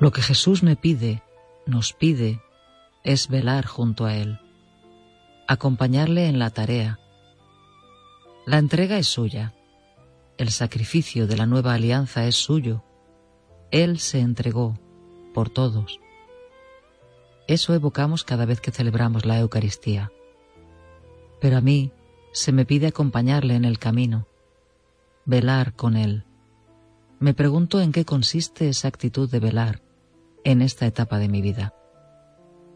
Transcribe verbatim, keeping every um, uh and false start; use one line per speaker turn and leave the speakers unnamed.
Lo que Jesús me pide, nos pide, es velar junto a Él, acompañarle en la tarea. La entrega es suya, el sacrificio de la nueva alianza es suyo. Él se entregó por todos. Eso evocamos cada vez que celebramos la Eucaristía. Pero a mí se me pide acompañarle en el camino, velar con Él. Me pregunto en qué consiste esa actitud de velar en esta etapa de mi vida.